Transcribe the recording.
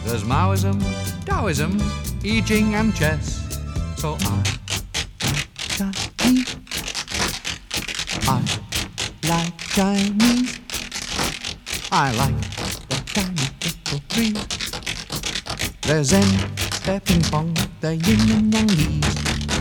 There's Maoism, Taoism, I Ching and chess. So Chinese. I like Chinese. I like the Chinese little tree. There's Zen, their ping pong, their yin and yang leaves.